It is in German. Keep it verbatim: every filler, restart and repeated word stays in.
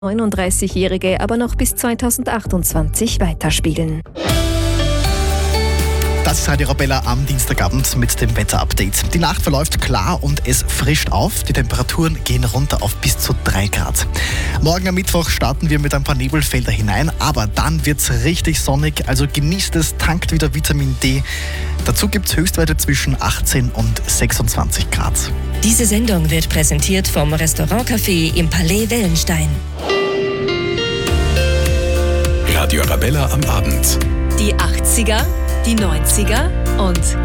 neununddreißigjährige aber noch bis zweitausendachtundzwanzig weiterspielen. Das ist Radio Arabella am Dienstagabend mit dem Wetterupdate. Die Nacht verläuft klar und es frischt auf. Die Temperaturen gehen runter auf bis zu drei Grad. Morgen am Mittwoch starten wir mit ein paar Nebelfelder hinein, aber dann wird es richtig sonnig, also genießt es, tankt wieder Vitamin D. Dazu gibt es Höchstwerte zwischen achtzehn und sechsundzwanzig Grad. Diese Sendung wird präsentiert vom Restaurant-Café im Palais Wellenstein. Radio Arabella am Abend. Die achtziger, die neunziger und